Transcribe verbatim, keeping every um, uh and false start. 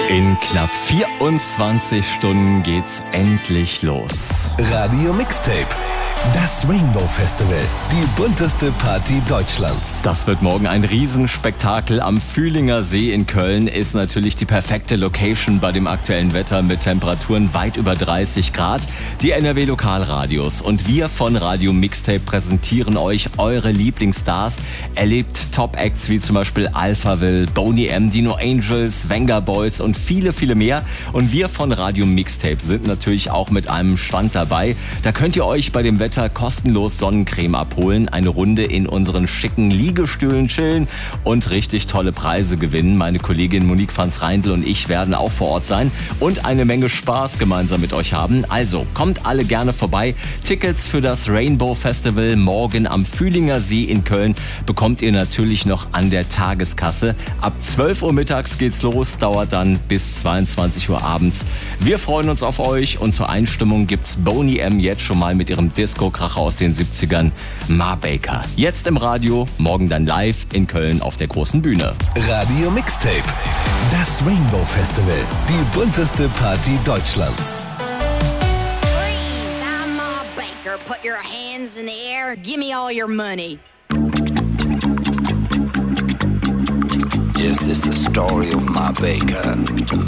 In knapp vierundzwanzig Stunden geht's endlich los. Radio Mixtape. Das Rainbow Festival, die bunteste Party Deutschlands. Das wird morgen ein Riesenspektakel. Am Fühlinger See in Köln ist natürlich die perfekte Location bei dem aktuellen Wetter mit Temperaturen weit über dreißig Grad. Die N R W Lokalradios und wir von Radio Mixtape präsentieren euch eure Lieblingsstars. Erlebt Top-Acts wie zum Beispiel Alphaville, Boney M, Dino Angels, Venga Boys und viele, viele mehr. Und wir von Radio Mixtape sind natürlich auch mit einem Stand dabei. Da könnt ihr euch bei dem Wetter kostenlos Sonnencreme abholen, eine Runde in unseren schicken Liegestühlen chillen und richtig tolle Preise gewinnen. Meine Kollegin Monique Franz-Reindl und ich werden auch vor Ort sein und eine Menge Spaß gemeinsam mit euch haben. Also kommt alle gerne vorbei. Tickets für das Rainbow Festival morgen am Fühlinger See in Köln bekommt ihr natürlich noch an der Tageskasse. Ab zwölf Uhr mittags geht's los, dauert dann bis zweiundzwanzig Uhr abends. Wir freuen uns auf euch und zur Einstimmung gibt's Boney M jetzt schon mal mit ihrem Disco-Kracher aus den siebzigern, Ma Baker. Jetzt im Radio, morgen dann live in Köln auf der großen Bühne. Radio Mixtape, das Rainbow Festival, die bunteste Party Deutschlands. Freeze, I'm Ma Baker. Put your hands in the air. Give me all your money. This is the story of Ma Baker,